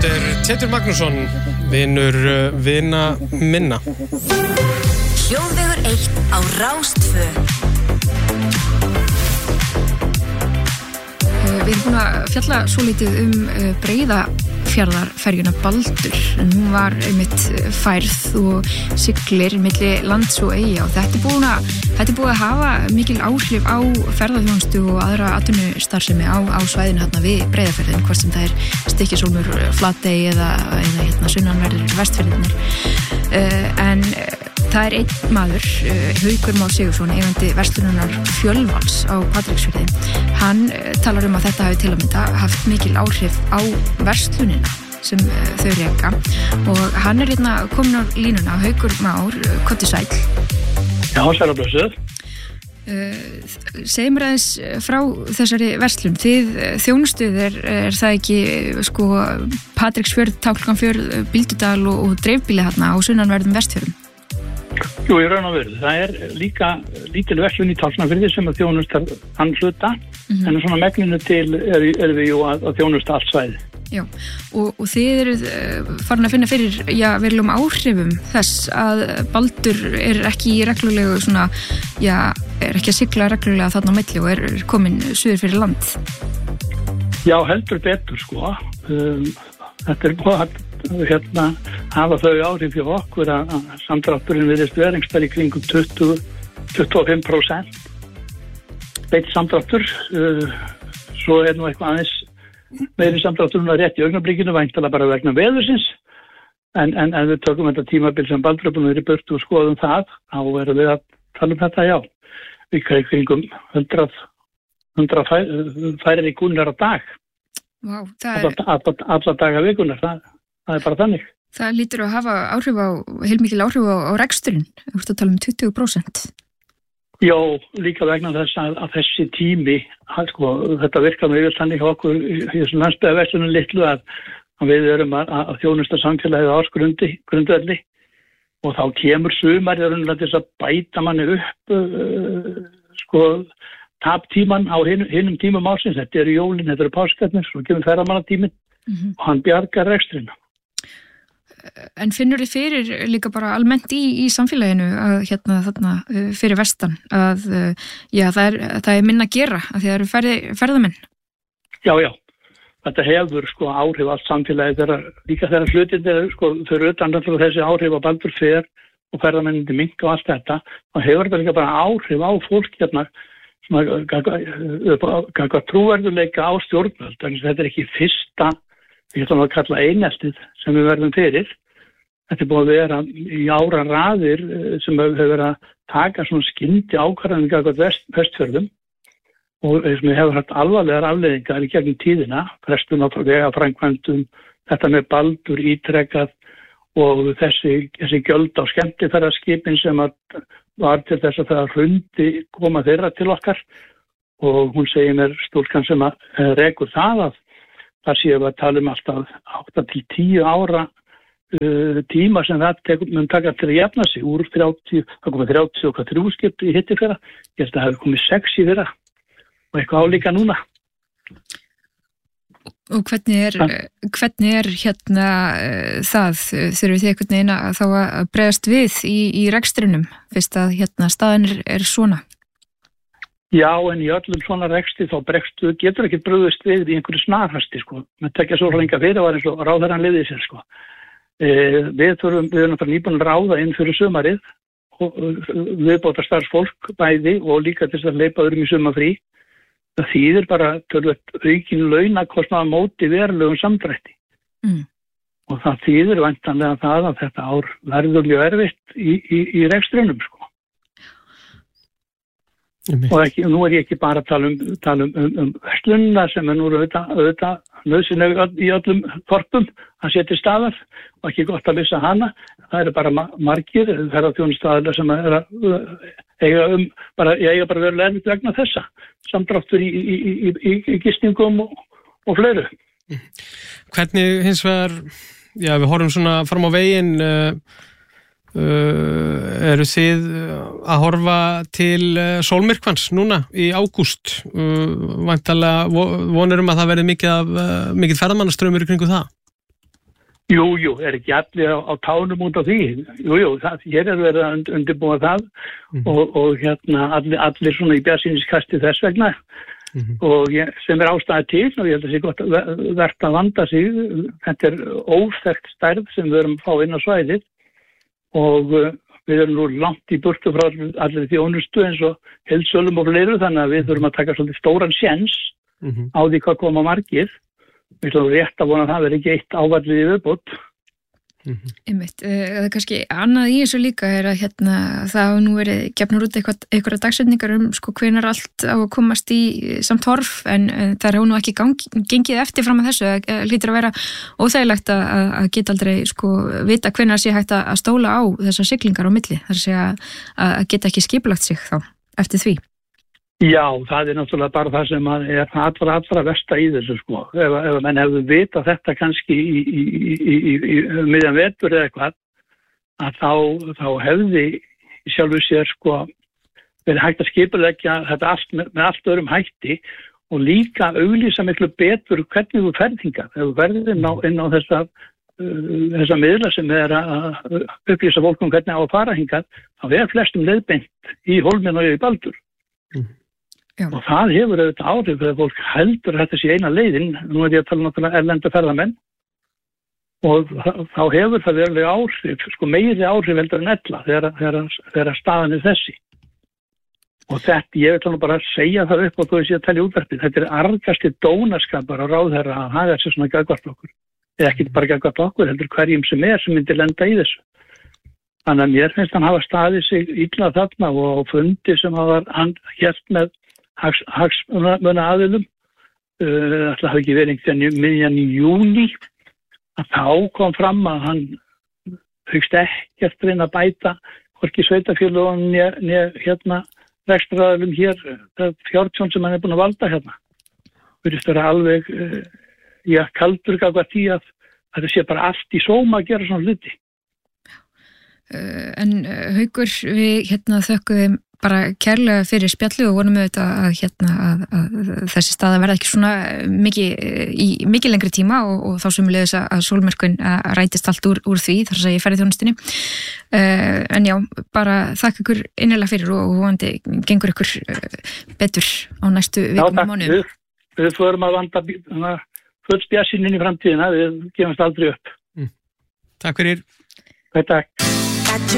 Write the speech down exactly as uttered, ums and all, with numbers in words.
Þetta er Teitur Magnússon, vinur vina minna. Hljóðvegur eitt á Rás tvö. Við erum búin að fjalla svo lítið um Breiðafjarðarferjuna Baldur. Hún var einmitt færð og siglir milli lands og eyja og þetta er búin að, þetta er búin að hafa mikil áhrif á ferðaþjónustu og aðra atvinnustarfsemi á, á svæðinu hérna við Breiðafjörðin, hvort sem það er Stykkishólmur, Flatey eða, eða hérna sunnanverðir Vestfirðirnir. Uh, en það er einn maður, uh, Haukur Már Sigurðsson, eigandi verslunar Fjölvals á Patreksfirði. Hann uh, talar um að þetta hafi til að mynda haft mikil áhrif á verslunina sem uh, þau reka og hann er hérna komin á línuna. Haukur Már, uh, komdu sæll. Já, sæl og blessuð. Uh, segir mér aðeins frá þessari verslun. Þið uh, þjónustuð er, er það ekki uh, sko Patreksfjörð, Tálknafjörð, Bíldudal og, og dreifbýli hérna á sunnanverðum Vestfjörðum? Jú, ég raun að verðu. Það er líka lítil verslun í Tálknafirði sem að þjónustar hann hluta, mm-hmm. en svona megninu til er, er við jú að, að þjónusta allt svæði. Já, og, og þið eruð uh, farin að finna fyrir, já, verulegum áhrifum þess að Baldur er ekki í reglulegu svona, já, er ekki að sigla reglulega þarna á milli og er komin suður fyrir land. Já, heldur betur, sko. Um, þetta er búið að hérna hafa þau áhrif fyrir okkur að samdrátturinn virðist verðingstæð í kringum tuttugu til tuttugu og fimm prósent beitt samdráttur. Uh, svo er nú eitthvað aðeins meiri samdrátturinn að rétt í augnablikinu væntanlega bara vegna veðursins en, en, en við tökum þetta tímabil sem Baldur er búin að vera í burtu og skoðum það, þá erum við að tala um þetta, já. Við kringum hundrað, hundrað fæ, færri kúnir á dag. Vá, það er... Alla, alla, alla daga vikunar, það, það er bara þannig. Það lítur að hafa áhrif á, heilmikil áhrif á, á reksturinn, þú ert að tala um tuttugu prósent. Já, líka vegna þess að, að þessi tími, að, sko, þetta virkar með yfir þannig hjá okkur í þessum landsbyggðarverslunum litlu að, að við erum að, að þjónusta samfélagið á ársgrunni, grundvelli og þá kemur sumar til þess að bæta manni upp uh, sko, taptíman á hin, hinum tímum ársins. Þetta eru jólin, þetta eru páskarnir, svo kemur ferðamannatíminn mm-hmm. og hann bjargar rekstrina. En finnur þið fyrir líka bara almennt í, í samfélaginu að hérna þarna fyrir vestan að já, það er, það er minna að gera að því það eru ferði, ferðamenn? Já, já. Þetta hefur sko áhrif allt samfélagi þegar líka þegar hlutin þegar sko þau eru utan þessi áhrif á Baldur fer og ferðamennindi minnka og allt þetta og hefur þetta líka bara áhrif á fólk hérna sem að trúverðuleika á stjórnvöld. Þetta er ekki fyrsta ég ætla að kalla eineltið sem við verðum fyrir. Þetta er búið að vera í ára raðir sem hefur verið að taka svona skyndi ákvarðanir gagnvart vest, vestfjörðum og sem hefur haft alvarlegar afleiðingar í gegnum tíðina, frestun á vegaframkvæmdum, þetta með Baldur ítrekað og þessi, þessi gjöld á skemmtiferðaskipin sem að var til þess að það hrundi koma þeirra til okkar og hún segir mér stúlkan sem að rekur það að það séum við að tala um alltaf átta til tíu ára uh, tíma sem það tekum, mun taka til að jafna sig úr þrjátíu, það komið þrjátíu og hvað þrjú skip í hitti fyrra, ég held að það hefur komið sex í fyrra og eitthvað álíka núna. Og hvernig er, hvernig er hérna uh, það, þurfum þið einhvern veginn að þá að bregðast við í, í rekstrinum, fyrst að hérna staðan er, er svona? Já, en í öllum svona reksti þá bregstu, getur ekki brugðist við í einhverju snarhasti, sko. Með tekja svo hlenga fyrir var eins og ráðherran liðið sér, sko. E, við þurfum, við erum náttúrulega nýbúin að ráða inn fyrir sumarið og viðbóta starfsfólk bæði og líka til þess að leipa öðrum í sumarfrí. Það þýðir bara tölvöld aukin launakostnaða móti verulegum samdrætti. Mm. Og það þýðir væntanlega það að þetta ár verður mjög erfitt í, í, í rekstrinum, sko. Og ekki, nú er ég ekki bara að tala um, tala um, um, um verslunna sem er nú auðvitað, auðvitað nauðsynleg í öllum þorpum að setja staðar og ekki gott að missa hana. Það eru bara margir ferðaþjónustaðilar sem er að eiga um, bara, eiga bara verið erfitt vegna þessa. Samdráttur í, í, í, í, í gistingum og, og fleiru. Hvernig hins vegar, já við horfum svona fram á veginn, uh, Uh, eru þið að horfa til uh, sólmyrkvans núna í ágúst uh, væntanlega vonir um að það verði mikið, af, uh, mikið ferðamannastraumur í kringu það? Jú, jú, er ekki allir á, á tánum út af því. Jú, jú, það, hér er verið að undirbúa það mm. og, og hérna allir, allir svona í bjartsýniskasti þess vegna mm. og ég, sem er ástæði til og ég held að það sé gott verkt að vanda sig. Þetta er óþekkt stærð sem við erum að fá inn á svæðið og uh, við erum nú langt í burtu frá allir þjónustu eins og heildsölum og fleiru þannig að við þurfum að taka svolítið stóran séns mm. á því hvað koma margir. Við ætlum rétt að vona að það verði ekki eitt ávallið í viðbót. Mm-hmm. Einmitt. Það er kannski annað í þessu líka er að hérna, það hafa nú verið gefnur út eitthvað, eitthvað dagsetningar um sko, hvenær allt á að komast í samt horf en það er nú ekki gang, gengið eftir fram að þessu. Það hlýtur að vera óþægilegt að, að geta aldrei sko, vita hvenær sé hægt að stóla á þessar siglingar á milli. Það er að segja að geta ekki skipulagt sig þá eftir því. Já, það er náttúrulega bara það sem er allra, allra versta í þessu sko. Ef, ef menn hefðu vita þetta kannski í, í, í, í, í miðjan vetur eða eitthvað, að þá, þá hefði sjálfur sér sko verið hægt að skipuleggja þetta allt með, með allt öðrum hætti og líka auglýsa miklu betur hvernig þú ferð hingað. Ef þú ferðir inn á, inn á þessa, uh, þessa miðla sem er að upplýsa fólk um hvernig á að fara hingað, þá er flestum leiðbeint í Hólminn og í Baldur. Mm. Já. Og það hefur auðvitað áhrif þegar fólk heldur þetta sé eina leiðin, nú er ég að tala náttúrulega erlendu ferðamenn og þá hefur það verulega áhrif, sko meiri áhrif heldur en ella þegar, þegar, þegar staðan er þessi. Og þetta, ég vil bara segja það upp og þú veist ég að tala í útvarpið, þetta er argasti dónaskapar á ráðherra að haga þessi svona gagnvart okkur. Eða ekki bara gagnvart okkur, heldur hverjum sem er sem myndi lenda í þessu. Þannig að mér finnst hann hafa staðið sig illa þarna og fundi sem hafa hann hér með hagsmuna aðilum uh, það hafi ekki verið einhvern miðjan í júní að þá kom fram að hann hyggst ekkert reyna að bæta hvorki sveitafélögunum né hérna rekstraraðilum hér það fjártjón sem hann er búin að valda hérna virðist vera alveg uh, já, kaldur gagvað því að þetta sé bara allt í sóma að gera svona hluti. Uh, en uh, Haukur, við hérna þökkum bara kærlega fyrir spjallu og vonum auðvitað að, hérna, að, að þessi staða verða ekki svona mikið, í mikið lengri tíma og, og þá sömuleiðis að sólmyrkvinn rætist allt úr, úr því þar sem ég ferði þjónustinni. Uh, en já, bara þakka ykkur innilega fyrir og vonandi gengur ykkur betur á næstu vikum og mánuðum. Við, við förum að vanda full bjartsýnin í framtíðina, við gefumst aldrei upp. Mm. Takk fyrir. Takk.